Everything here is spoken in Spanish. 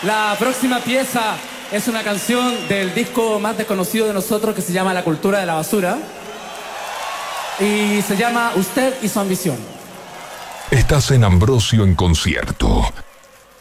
La próxima pieza es una canción del disco más desconocido de nosotros que se llama La cultura de la basura. Y se llama Usted y su ambición. Estás en Ambrosio en concierto.